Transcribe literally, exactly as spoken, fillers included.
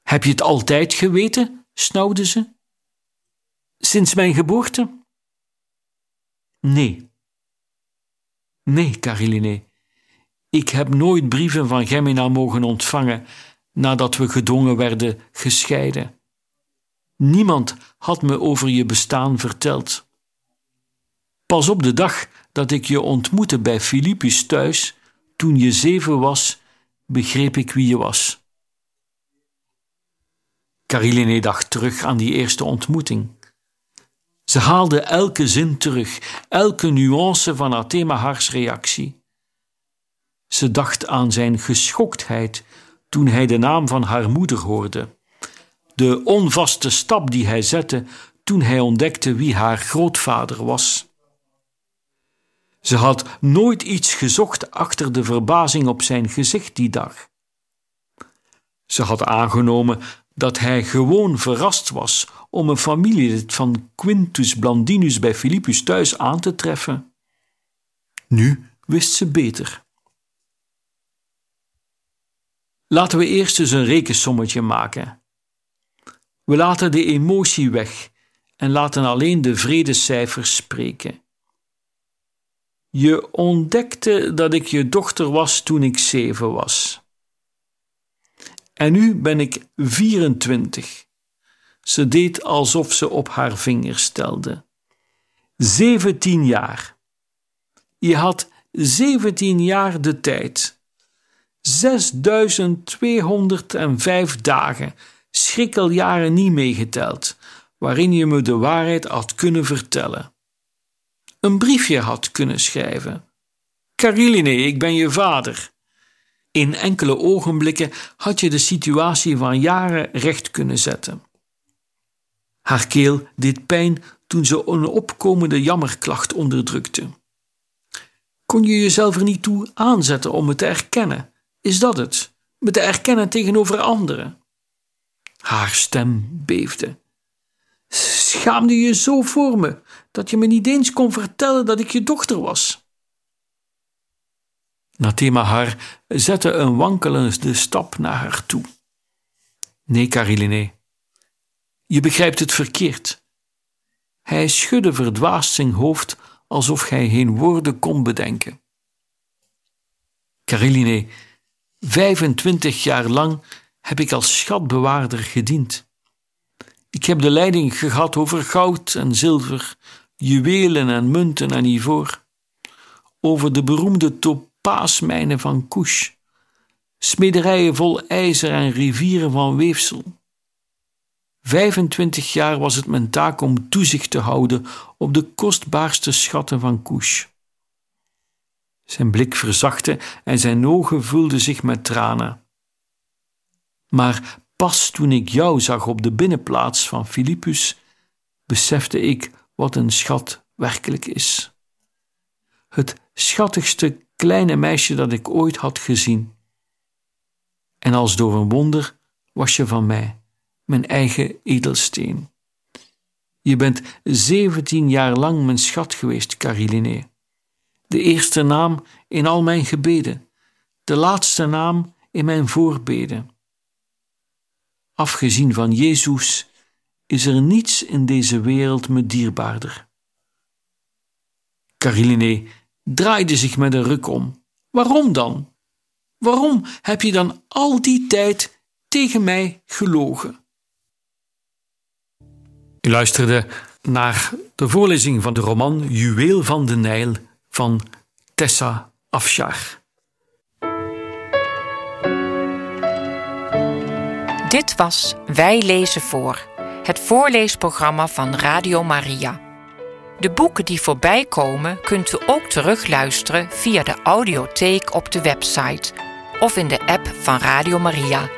Heb je het altijd geweten? Snauwde ze. Sinds mijn geboorte? Nee. Nee, Cariline. Ik heb nooit brieven van Gemina mogen ontvangen nadat we gedwongen werden gescheiden. Niemand had me over je bestaan verteld. Pas op de dag dat ik je ontmoette bij Filippus thuis, toen je zeven was, begreep ik wie je was. Cariline dacht terug aan die eerste ontmoeting. Ze haalde elke zin terug, elke nuance van Athemahars reactie. Ze dacht aan zijn geschoktheid toen hij de naam van haar moeder hoorde, de onvaste stap die hij zette toen hij ontdekte wie haar grootvader was. Ze had nooit iets gezocht achter de verbazing op zijn gezicht die dag. Ze had aangenomen dat hij gewoon verrast was om een familielid van Quintus Blandinus bij Filippus thuis aan te treffen. Nu wist ze beter. Laten we eerst eens een rekensommetje maken. We laten de emotie weg en laten alleen de vredecijfers spreken. Je ontdekte dat ik je dochter was toen ik zeven was. En nu ben ik vierentwintig. Ze deed alsof ze op haar vinger telde. Zeventien jaar. Je had zeventien jaar de tijd. Zesduizend tweehonderdvijf dagen, schrikkeljaren niet meegeteld, waarin je me de waarheid had kunnen vertellen. Een briefje had kunnen schrijven. Cariline, ik ben je vader. In enkele ogenblikken had je de situatie van jaren recht kunnen zetten. Haar keel deed pijn toen ze een opkomende jammerklacht onderdrukte. Kon je jezelf er niet toe aanzetten om het te erkennen? Is dat het? Me te erkennen tegenover anderen? Haar stem beefde. Schaamde je zo voor me, dat je me niet eens kon vertellen dat ik je dochter was? Athemahar zette een wankelende stap naar haar toe. Nee, Cariline, je begrijpt het verkeerd. Hij schudde verdwaasd zijn hoofd, alsof hij geen woorden kon bedenken. Cariline, vijfentwintig jaar lang heb ik als schatbewaarder gediend. Ik heb de leiding gehad over goud en zilver, juwelen en munten en ivoor, over de beroemde topaasmijnen van Kush, smederijen vol ijzer en rivieren van weefsel. Vijfentwintig jaar was het mijn taak om toezicht te houden op de kostbaarste schatten van Kush. Zijn blik verzachtte en zijn ogen vulden zich met tranen. Maar pas toen ik jou zag op de binnenplaats van Filippus, besefte ik wat een schat werkelijk is. Het schattigste kleine meisje dat ik ooit had gezien. En als door een wonder was je van mij, mijn eigen edelsteen. Je bent zeventien jaar lang mijn schat geweest, Cariline. De eerste naam in al mijn gebeden, de laatste naam in mijn voorbeden. Afgezien van Jezus is er niets in deze wereld me dierbaarder. Cariline draaide zich met een ruk om. Waarom dan? Waarom heb je dan al die tijd tegen mij gelogen? U luisterde naar de voorlezing van de roman Juweel van de Nijl van Tessa Afshar. Dit was Wij lezen voor, het voorleesprogramma van Radio Maria. De boeken die voorbij komen kunt u ook terugluisteren via de audiotheek op de website of in de app van Radio Maria.